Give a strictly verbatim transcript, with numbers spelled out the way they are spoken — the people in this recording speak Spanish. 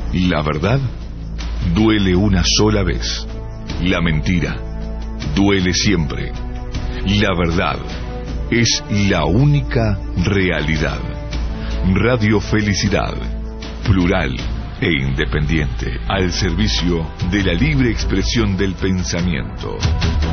La verdad duele una sola vez. La mentira duele siempre. La verdad es la única realidad. Radio Felicidad, plural e independiente, al servicio de la libre expresión del pensamiento.